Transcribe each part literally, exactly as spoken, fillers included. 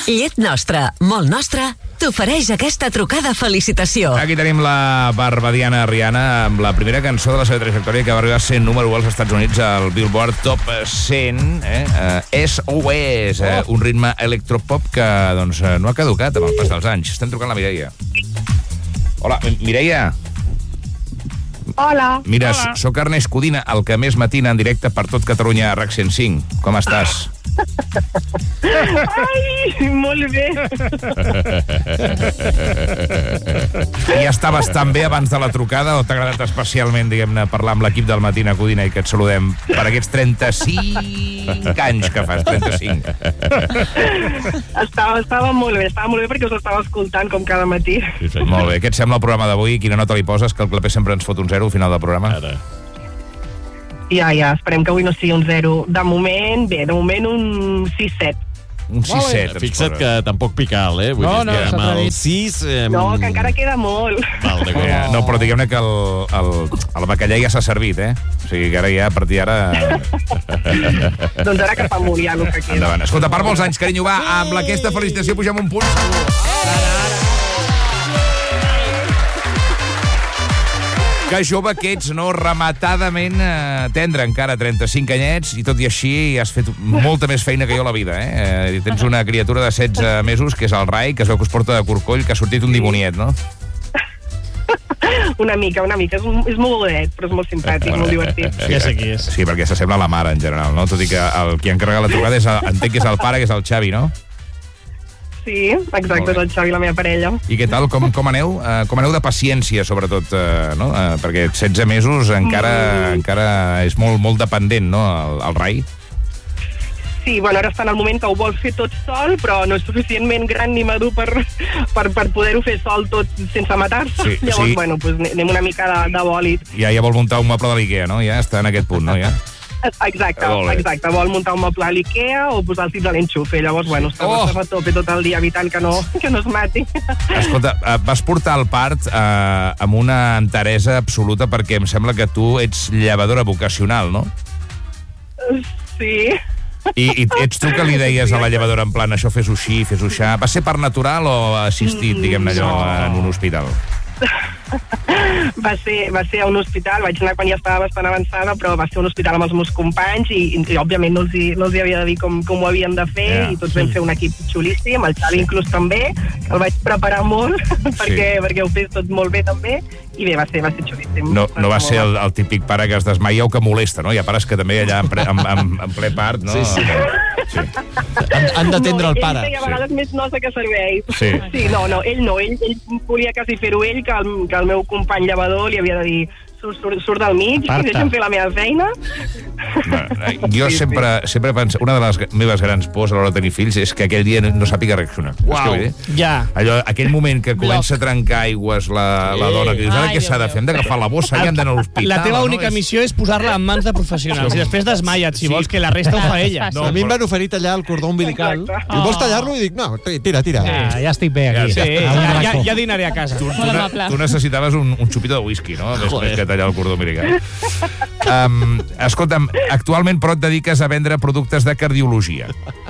Llet Nostra, molt nostra, t'ofereix aquesta trucada felicitació. Aquí tenim la barbadiana Rihanna amb la primera cançó de la seva trajectòria que va arribar a ser número u als Estats Units al Billboard Top cent. Eh? Uh, S O S, eh? un ritme electropop que doncs, no ha caducat amb el pas dels anys. Estem trucant la Mireia. Hola, Mireia. Hola. Mira, Hola. Soc Ernest Codina, el que més matina en directe per tot Catalunya a RAC cent cinc. Com estàs? Ai, molt bé. Ja estaves tan bé abans de la trucada o t'ha agradat especialment, diguem-ne, parlar amb l'equip del Matina Codina i que et saludem per aquests trenta-cinc anys que fas, trenta-cinc. Estava, estava molt bé, estava molt bé perquè us estava escoltant com cada matí. Sí, sí. Molt bé, què et sembla el programa d'avui? Quina nota li poses? Que el Clapé sempre ens fot un zero al final del programa. Ara. Ja, ja, esperem que avui no sigui un zero. De moment, bé, de moment un sis set. Un sis set. Fixa't que tampoc pica alt, eh? Vull No, dir no, que amb s'ha el atrevit. sis... Eh, No, que encara queda molt. Val, d'acord. Eh, no, però diguem-ne que el, el, el bacallà ja s'ha servit, eh? O sigui que ara ja, a partir d'ara... Doncs ara que fa molt ja el que queda. Endavant. Escolta, per molts anys, carinyo, va, amb aquesta felicitació pugem un punt segur. Que jove que ets, no? Rematadament eh, tendre, encara trenta-cinc anyets, i tot i així has fet molta més feina que jo a la vida, eh? eh tens una criatura de setze mesos, que és el Rai, que es veu que us porta de corcoll, que ha sortit un dimoniet, no? Una mica, una mica. És, és molt godet, però és molt simpàtic, molt divertit. Sí, Ja sé qui és. Sí, perquè s'assembla a la mare, en general, no? Tot i que el qui ha encarregat la trucada és, el, entenc que és el pare, que és el Xavi, no? Sí, exacte, és el Xavi, la meva parella. I què tal? Com, com aneu? Uh, com aneu de paciència, sobretot, uh, no? Uh, perquè setze mesos encara mm. encara és molt, molt dependent, no?, el, el Rai. Sí, bueno, ara està en el moment que ho vol fer tot sol, però no és suficientment gran ni madur per, per, per poder-ho fer sol tot sense matar-se. Sí, Llavors, sí. bueno, pues, anem una mica de, de bòlit. Ja, ja vol muntar un moble de l'Ikea, no? Ja està en aquest punt, no? Ja. Exacte, Molt bé. exacte. Vol muntar un moble a l'Ikea o posar el tip de l'enxufe. Llavors, bueno, estàs, Oh! estàs a tope tot el dia evitant que no, que no es mati. Escolta, uh, vas portar el part uh, amb una enteresa absoluta perquè em sembla que tu ets llevadora vocacional, no? Sí. I, i ets tu que li deies a la llevadora en plan, això fes-ho així, fes-ho així. Va ser per natural o assistit, diguem-ne allò, en un hospital? Va ser, va ser a un hospital, vaig anar quan ja estava bastant avançada, però va ser a un hospital amb els meus companys i, i, i òbviament no els, hi, no els hi havia de dir com, com ho havien de fer, Yeah. i tots vam fer un equip xulíssim, el Xavi inclús també, que el vaig preparar molt perquè, perquè ho fes tot molt bé també, i bé, va ser, va ser xulíssim. No, no va ser el, el típic pare que es desmaia o que molesta, no? Hi ha pares que també allà en, pre, en, en, en ple part, no? Sí, sí. sí. Han, han d'atendre el pare. Ell feia a vegades sí. més nosa que servei. Sí. Sí, no, no, ell no, ell, ell volia quasi fer-ho ell, que el, que el meu company llevador li havia de dir surt, surt, surt del mig, Aparta. deixa'm fer la meva feina. No, jo Sí, sempre, sempre penso, una de les meves grans pors a l'hora de tenir fills és que aquell dia no, no sàpiga reaccionar. Uau. Ja. Allò, aquell moment que comença a trencar aigües la, la dona, que dius, ara Ai, què s'ha de Déu fer? Hem d'agafar la bossa i hem d'anar a l'hospital. La teva no? única És- missió és posar-la en mans de professionals i després desmaia't, si Sí. vols, que la resta ho fa ella. No, A mi em van oferir tallar el cordó umbilical. Exacte. I vols tallar-lo? I dic, no, tira, tira. Ja, ja estic bé aquí. Ja, Sí, sí. ja, ja, ja dinaré a casa. Tu, tu, Molt ne- amable. tu necessitaves un, un xupito de whisky, no? Més, Joder. més que tallar el cordó umbilical. Um, escolta'm, actualment però et dediques a vendre productes de cardiologia.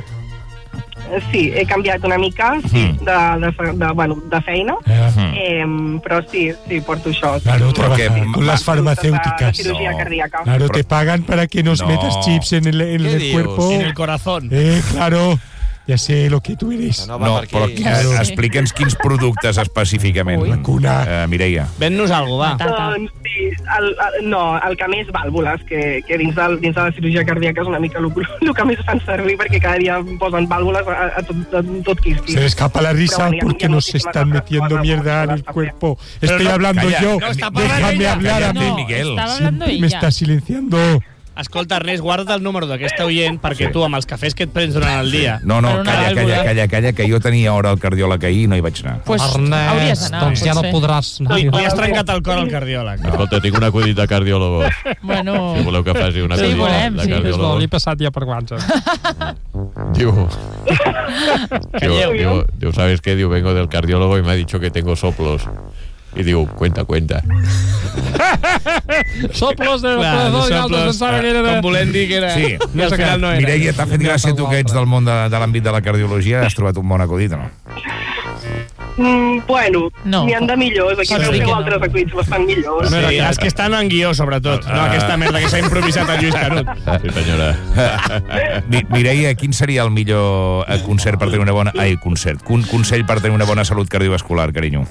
Sí, he canviat una mica sí, de, de, de, bueno, de feina, eh, però sí, sí, porto això. Claro, Porque trabajar con ma- las farmacéuticas. De cirugía No. cardíaca. Claro, Pero- te pagan para que nos No. metas chips en el, en ¿Qué el dios? cuerpo. En el corazón. Eh, claro. Ya sé lo que tú eres. No, va No, per aquí. però Claro. eh, explica'ns quins productes específicament. Ui. Vacuna. Uh, Mireia. Ven-nos alguna cosa, va. Doncs sí, el, el, no, el que més vàlvules, que, que dins, del, dins de la cirurgia cardíaca és una mica el, el que més fan servir, perquè cada dia posen vàlvules a, a tot, a tot quisqui. Se le escapa la risa Pero bueno, ya- porque ya no nos sé qué están más metiendo cosas, mierda en cosas el también. cuerpo. Pero Estoy no, hablando calla, yo. no, está hablando Déjame ella. hablar a Cállate, mí. No, Miguel. estava hablando Siempre me ella. está silenciando. Escolta, Ernest, guarda el número d'aquesta oient perquè Sí. tu, amb els cafès que et prens durant el dia... No, no, Per una calla, calla, vàlvula. calla, calla, que jo tenia hora al cardiòleg ahir i no hi vaig anar. Pues hauries d'anar, doncs ja no potser. podràs anar. Li, li has trencat el cor al cardiòleg. Escolta, tinc un acudit de cardiòlogo. Bueno, Si voleu que faci una Sí, acudit volem, de sí. És bo, cardiòlogo. l'he passat ja per WhatsApp. Diu, diu, Calleu. diu, diu, ¿sabes qué? Diu, vengo del cardiólogo y me ha dicho que tengo soplos. I diu, cuenta, cuenta. Soplos de Clar, corazón, soplos, altos pensava que era de... com volent dir que era... Sí. I al final no era. Mireia, t'ha fet gràcia tu que ets del món de, de l'àmbit de la cardiologia? Has trobat un bon acudit o no? Mm, bueno, No. n'hi han de millors. Aquí Pots dir teniu que no. altres acudits bastant millors. No, sí, els que estan en guió, sobretot. No aquesta merda que s'ha improvisat el Lluís Canut. Sí, senyora. Mi, Mireia, quin seria el millor eh, concert per tenir una bona... Ai, concert. Un consell per tenir una bona salut cardiovascular, carinyo?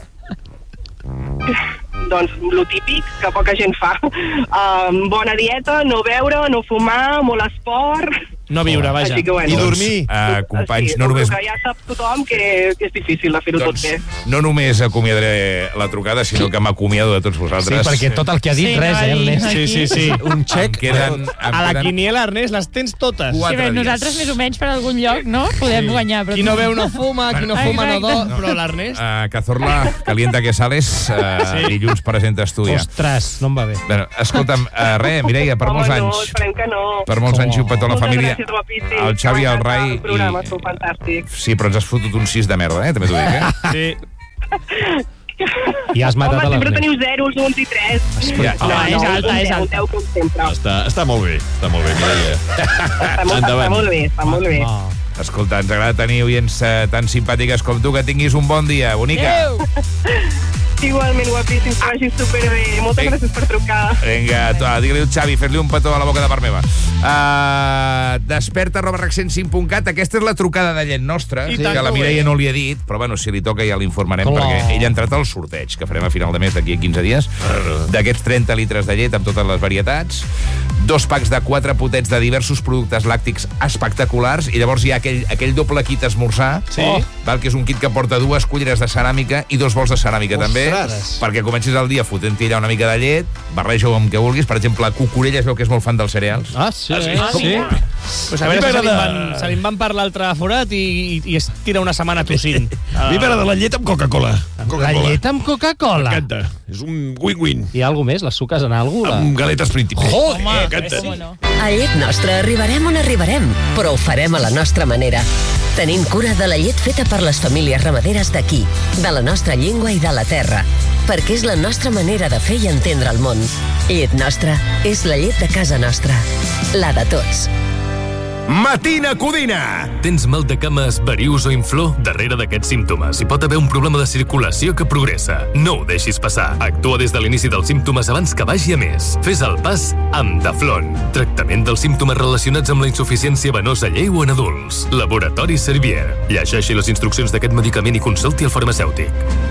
Doncs lo típic que poca gent fa. Um, bona dieta, no beure, no fumar, molt esport... No viure, vaja. Així que, bueno, I dormir. Uh, companys, sí, no només... Que ja sap tothom que, que és difícil de fer-ho Doncs, tot bé. no només acomiadaré la trucada, sinó que m'acomiado de tots Sí, vosaltres. perquè tot el que ha dit, Sí, res, no, eh, i- Ernest? Sí, sí, sí. Un Em xec. queden, em A la queden quiniela, Ernest, les tens totes. quatre Sí, bé, dies. nosaltres més o menys per algun lloc, no? Podem guanyar. Però Qui no veu no fuma, qui no fuma no do... Exacte. Però l'Ernest... Uh, Cazorla, calienta que sales, uh, Sí. dilluns presentes tu ja. Ostres, no em va bé. Bueno, escolta'm, uh, res, Mireia, per Home, molts no, anys, esperem que no. per molts anys i un petó a la Moltes família, gràcies, guapíssim. el Xavi i el Rai... El programa, I... sou fantàstics. Sí, però ens has fotut un sis de merda, eh? També t'ho dic, eh? Sí. I has matat Home, a sempre l'Ernest. teniu zeros, uns i tres. Ja, No, ja. és alta, un és deu, alta. un deu, com sempre. Està, està molt bé, està molt bé, Mireia. Està molt, Endavant. està molt bé, està molt bé. Oh. Escolta, ens agrada tenir oients uh, tan simpàtiques com tu, que tinguis un bon dia, bonica. Igualment, guapíssim, que vagi superbé. Moltes Vinga. gràcies per trucar. Vinga, tu, digue-li al Xavi, fer-li un petó a la boca de part meva. Uh, desperta arroba rec cent cinc punt cat. Aquesta és la trucada de llet nostra, I que tant la que ho Mireia és. no li ha dit, però bueno, si li toca ja l'informarem, Clar. perquè ell ha entrat al sorteig, que farem a final de mes d'aquí a quinze dies, d'aquests trenta litres de llet amb totes les varietats, dos packs de quatre potets de diversos productes làctics espectaculars, i llavors hi ha aquell, aquell doble kit esmorzar, Sí. val, que és un kit que porta dues culleres de ceràmica i dos bols de ceràmica també, perquè comencis el dia fotent-hi allà una mica de llet, barreja-ho amb què vulguis. Per exemple, Cucurella es veu que és molt fan dels cereals. Ah, sí? Ah, sí? eh? sí? Pues a veure si se li van, se li van per l'altre forat i, i, i es tira una setmana tossint. A mi m'agrada la llet amb Coca-Cola. La llet amb Coca-Cola. M'encanta. És un win-win. Hi ha alguna més? Les suques en alguna cosa? Amb galetes príncipe. Joder, Home, m'encanta. com no? A Llet Nostra arribarem on arribarem, però ho farem a la nostra manera. Tenim cura de la llet feta per les famílies ramaderes d'aquí, de la nostra llengua i de la terra, perquè és la nostra manera de fer i entendre el món. Llet Nostra és la llet de casa nostra, la de tots. Matina Codina! Tens mal de cames, verius o inflor? Darrere d'aquests símptomes hi pot haver un problema de circulació que progressa. No ho deixis passar. Actua des de l'inici dels símptomes abans que vagi a més. Fes el pas amb Daflon. Tractament dels símptomes relacionats amb la insuficiència venosa lleu en adults. Laboratori Servier. Llegeixi les instruccions d'aquest medicament i consulti el farmacèutic.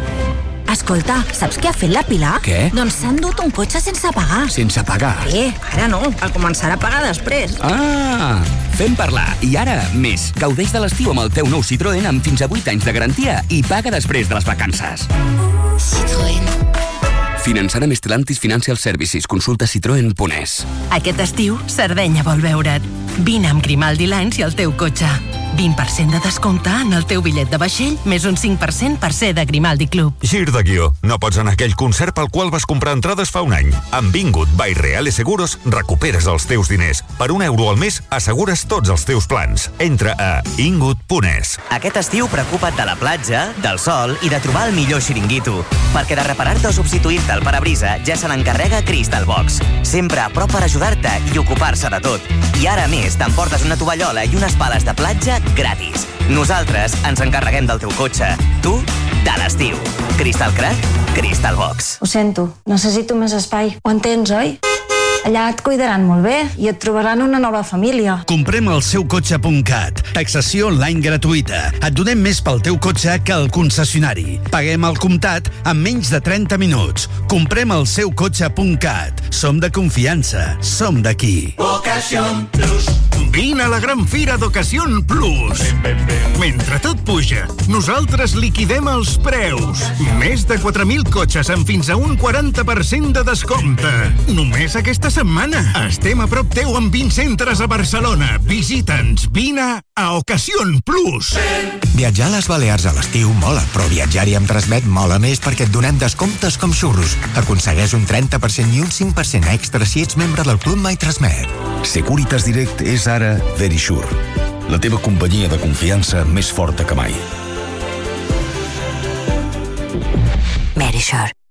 Escolta, saps què ha fet la Pilar? Què? Doncs s'ha endut un cotxe sense pagar. Sense pagar. Eh, ara no, el començarà a pagar després. Ah, fem parlar. I ara, més. Gaudeix de l'estiu amb el teu nou Citroën amb fins a vuit anys de garantia i paga després de les vacances. Citroën. Finançant amb Stellantis Financial Services. Consulta citroen punt es. Aquest estiu, Sardenya vol veure't. Vine amb Grimaldi Lines i el teu cotxe. vint per cent de descompte en el teu bitllet de vaixell, més un cinc per cent per ser de Grimaldi Club. Gir de guió. No pots anar a aquell concert pel qual vas comprar entrades fa un any. Amb Vingut by Reales Seguros recuperes els teus diners. Per un euro al mes assegures tots els teus plans. Entra a ingut punt es. Aquest estiu preocupa't de la platja, del sol i de trobar el millor xiringuito. Perquè de reparar-te o substituir-te el parabrisa ja se n'encarrega Crystal Box. Sempre a prop per ajudar-te i ocupar-se de tot. I ara a més t'emportes una tovallola i unes pales de platja gratis. Nosaltres ens encarreguem del teu cotxe. Tu, de l'estiu. Crystal Crack, Crystal Box. Ho sento, necessito més espai. Ho entens, oi? Allà et cuidaran molt bé i et trobaran una nova família. Comprem el seu cotxe punt cat. Taxació online gratuïta. Et donem més pel teu cotxe que el concessionari. Paguem al comptat en menys de trenta minuts. Comprem el seu cotxe punt cat. Som de confiança. Som d'aquí. Ocasión Plus. Vine a la gran fira d'Ocasión Plus. Mentre tot puja, nosaltres liquidem els preus. Més de quatre mil cotxes amb fins a un quaranta per cent de descompte. Només aquesta setmana. Estem a prop teu amb vint centres a Barcelona. Visita'ns. Vine a Ocasión Plus. Viatjar a les Balears a l'estiu mola, però viatjar-hi amb Transmet mola més perquè et donem descomptes com xurros. Aconsegueix un trenta per cent i un cinc per cent extra si ets membre del Club My Transmet. Securitas Direct és ara Verisure, la teva companyia de confiança més forta que mai. Verisure.